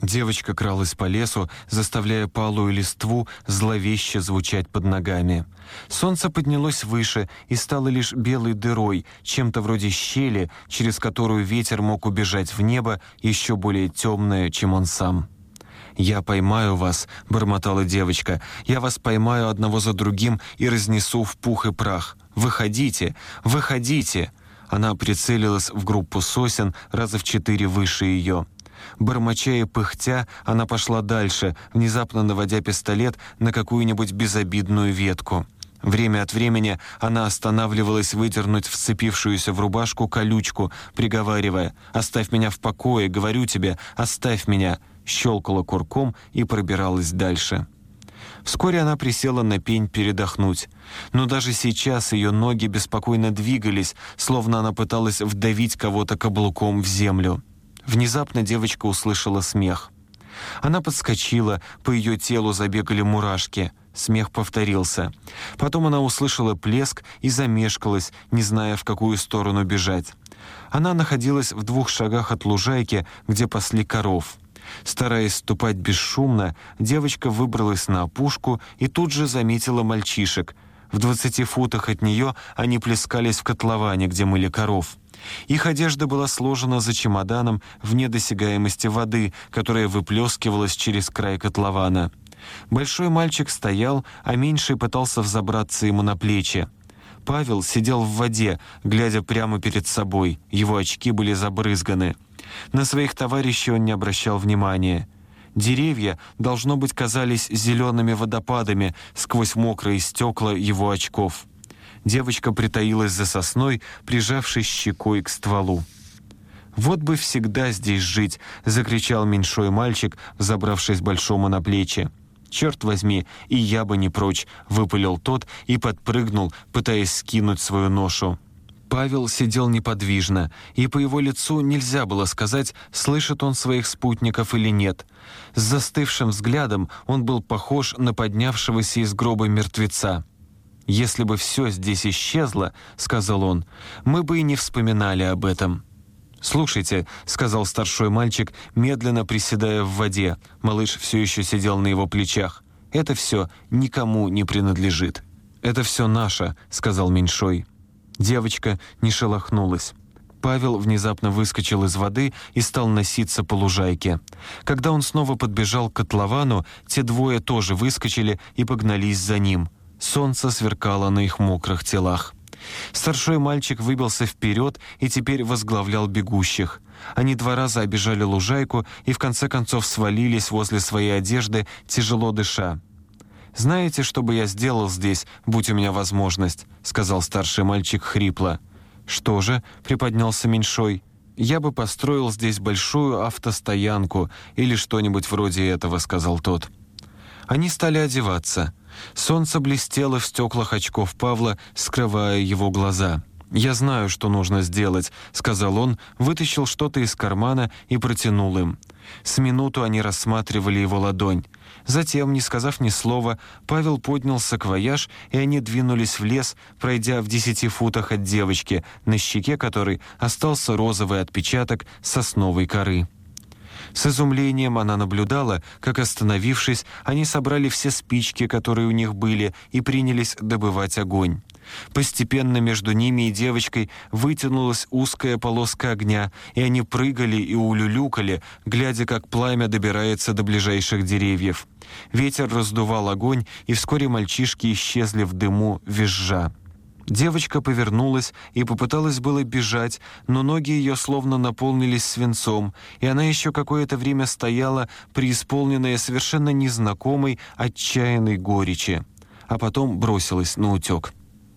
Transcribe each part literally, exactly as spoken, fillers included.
Девочка кралась по лесу, заставляя палую листву зловеще звучать под ногами. Солнце поднялось выше и стало лишь белой дырой, чем-то вроде щели, через которую ветер мог убежать в небо, еще более темное, чем он сам. «Я поймаю вас», — бормотала девочка, — «я вас поймаю одного за другим и разнесу в пух и прах. Выходите, выходите!» Она прицелилась в группу сосен раза в четыре выше ее. Бормоча и пыхтя, она пошла дальше, внезапно наводя пистолет на какую-нибудь безобидную ветку. Время от времени она останавливалась выдернуть вцепившуюся в рубашку колючку, приговаривая: «Оставь меня в покое, говорю тебе, оставь меня!» Щелкала курком и пробиралась дальше. Вскоре она присела на пень передохнуть. Но даже сейчас ее ноги беспокойно двигались, словно она пыталась вдавить кого-то каблуком в землю. Внезапно девочка услышала смех. Она подскочила, по ее телу забегали мурашки. Смех повторился. Потом она услышала плеск и замешкалась, не зная, в какую сторону бежать. Она находилась в двух шагах от лужайки, где пасли коров. Стараясь ступать бесшумно, девочка выбралась на опушку и тут же заметила мальчишек. В двадцати футах от нее они плескались в котловане, где мыли коров. Их одежда была сложена за чемоданом вне досягаемости воды, которая выплескивалась через край котлована. Большой мальчик стоял, а меньший пытался взобраться ему на плечи. Павел сидел в воде, глядя прямо перед собой. Его очки были забрызганы. На своих товарищей он не обращал внимания. Деревья, должно быть, казались зелеными водопадами сквозь мокрые стекла его очков. Девочка притаилась за сосной, прижавшись щекой к стволу. «Вот бы всегда здесь жить!» — закричал меньшой мальчик, забравшись большому на плечи. «Черт возьми, и я бы не прочь!» — выпалил тот и подпрыгнул, пытаясь скинуть свою ношу. Павел сидел неподвижно, и по его лицу нельзя было сказать, слышит он своих спутников или нет. С застывшим взглядом он был похож на поднявшегося из гроба мертвеца. «Если бы все здесь исчезло, — сказал он, — мы бы и не вспоминали об этом». «Слушайте, — сказал старший мальчик, медленно приседая в воде, малыш все еще сидел на его плечах, — это все никому не принадлежит». «Это все наше, — сказал меньшой». Девочка не шелохнулась. Павел внезапно выскочил из воды и стал носиться по лужайке. Когда он снова подбежал к котловану, те двое тоже выскочили и погнались за ним. Солнце сверкало на их мокрых телах. Старший мальчик выбился вперед и теперь возглавлял бегущих. Они два раза обежали лужайку и в конце концов свалились возле своей одежды, тяжело дыша. «Знаете, что бы я сделал здесь, будь у меня возможность?» — сказал старший мальчик хрипло. «Что же?» — приподнялся меньшой. «Я бы построил здесь большую автостоянку или что-нибудь вроде этого», — сказал тот. Они стали одеваться. Солнце блестело в стеклах очков Павла, скрывая его глаза. «Я знаю, что нужно сделать», — сказал он, вытащил что-то из кармана и протянул им. С минуту они рассматривали его ладонь. Затем, не сказав ни слова, Павел поднял саквояж, и они двинулись в лес, пройдя в десяти футах от девочки, на щеке которой остался розовый отпечаток сосновой коры. С изумлением она наблюдала, как, остановившись, они собрали все спички, которые у них были, и принялись добывать огонь. Постепенно между ними и девочкой вытянулась узкая полоска огня, и они прыгали и улюлюкали, глядя, как пламя добирается до ближайших деревьев. Ветер раздувал огонь, и вскоре мальчишки исчезли в дыму, визжа. Девочка повернулась и попыталась было бежать, но ноги ее словно наполнились свинцом, и она еще какое-то время стояла, преисполненная совершенно незнакомой, отчаянной горечи, а потом бросилась наутек.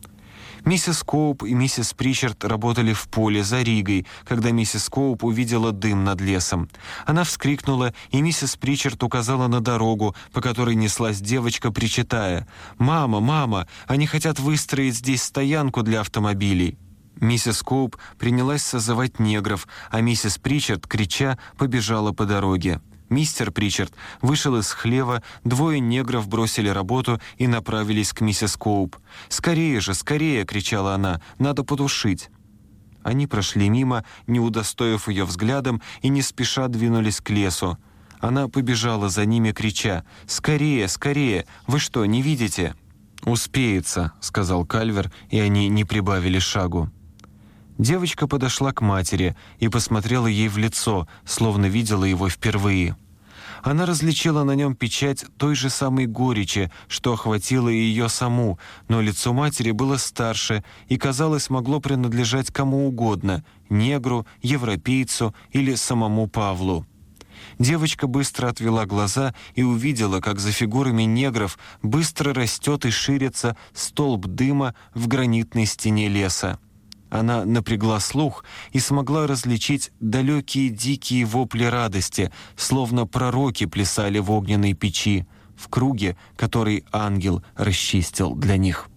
Миссис Коуп и миссис Причард работали в поле за Ригой, когда миссис Коуп увидела дым над лесом. Она вскрикнула, и миссис Причард указала на дорогу, по которой неслась девочка, причитая: «Мама, мама, они хотят выстроить здесь стоянку для автомобилей». Миссис Коуп принялась созывать негров, а миссис Причард, крича, побежала по дороге. Мистер Причард вышел из хлева, двое негров бросили работу и направились к миссис Коуп. «Скорее же, скорее!» — кричала она. «Надо потушить!» Они прошли мимо, не удостоив ее взглядом, и не спеша двинулись к лесу. Она побежала за ними, крича: «Скорее, скорее! Вы что, не видите?» «Успеется», — сказал Кальвер, и они не прибавили шагу. Девочка подошла к матери и посмотрела ей в лицо, словно видела его впервые. Она различила на нем печать той же самой горечи, что охватила и ее саму, но лицо матери было старше и, казалось, могло принадлежать кому угодно — негру, европейцу или самому Павлу. Девочка быстро отвела глаза и увидела, как за фигурами негров быстро растет и ширится столб дыма в гранитной стене леса. Она напрягла слух и смогла различить далекие дикие вопли радости, словно пророки плясали в огненной печи, в круге, который ангел расчистил для них.